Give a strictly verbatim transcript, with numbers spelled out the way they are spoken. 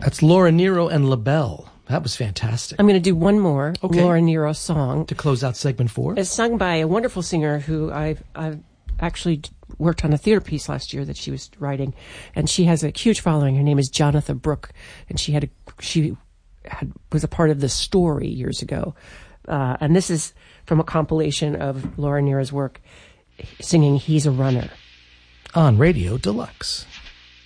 That's Laura Nyro and LaBelle. That was fantastic. I'm going to do one more Okay. Laura Nyro song. To close out segment four. It's sung by a wonderful singer who I've, I've actually worked on a theater piece last year that she was writing. And she has a huge following. Her name is Jonatha Brooke. And she had a, she had, was a part of The Story years ago. Uh, and this is from a compilation of Laura Nyro's work singing He's a Runner. On Radio Deluxe.